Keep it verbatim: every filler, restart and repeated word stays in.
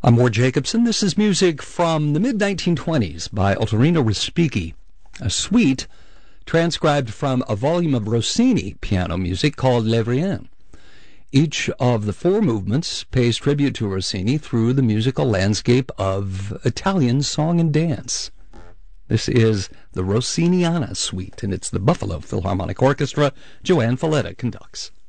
I'm Ward Jacobson. This is music from the mid nineteen twenties by Ottorino Respighi, a suite transcribed from a volume of Rossini piano music called Les Riens. Each of the four movements pays tribute to Rossini through the musical landscape of Italian song and dance. This is the Rossiniana Suite, and it's the Buffalo Philharmonic Orchestra. Joanne Falletta conducts.